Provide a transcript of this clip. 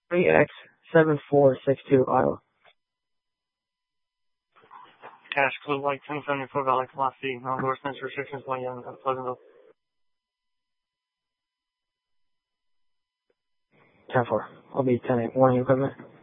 3X7462 Iowa. Cash Club Light 1074 Valley Velocity, no endorsements, restrictions, White Young, Pleasantville. 10-4. I'll be 10-8. Warning equipment.